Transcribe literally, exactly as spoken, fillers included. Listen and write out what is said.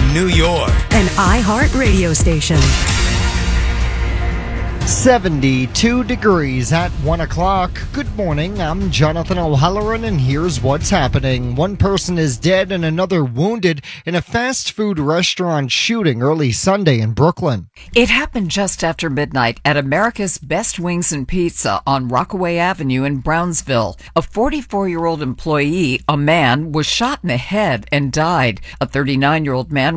New York. An iHeart radio station. seventy-two degrees at one o'clock. Good morning, I'm Jonathan O'Halloran, and here's what's happening. One person is dead and another wounded in a fast food restaurant shooting early Sunday in Brooklyn. It happened just after midnight at America's Best Wings and Pizza on Rockaway Avenue in Brownsville. A forty-four-year-old employee, a man, was shot in the head and died. A thirty-nine-year-old man